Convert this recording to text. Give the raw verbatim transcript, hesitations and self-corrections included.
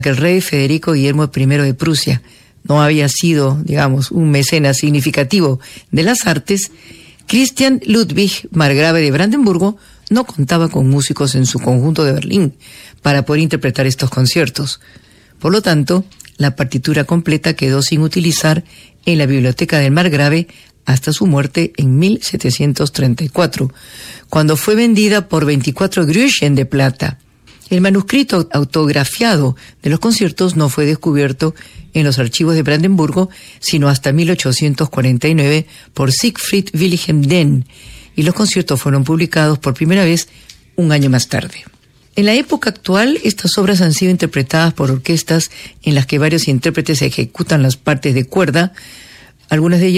que el rey Federico Guillermo primero de Prusia no había sido, digamos, un mecenas significativo de las artes, Christian Ludwig, margrave de Brandenburgo, no contaba con músicos en su conjunto de Berlín para poder interpretar estos conciertos. Por lo tanto, la partitura completa quedó sin utilizar en la biblioteca del margrave hasta su muerte en mil setecientos treinta y cuatro, cuando fue vendida por veinticuatro Grüschen de plata. El manuscrito autografiado de los conciertos no fue descubierto en los archivos de Brandenburgo, sino hasta mil ochocientos cuarenta y nueve por Siegfried Wilhelm Denn, y los conciertos fueron publicados por primera vez un año más tarde. En la época actual, estas obras han sido interpretadas por orquestas en las que varios intérpretes ejecutan las partes de cuerda, algunas de ellas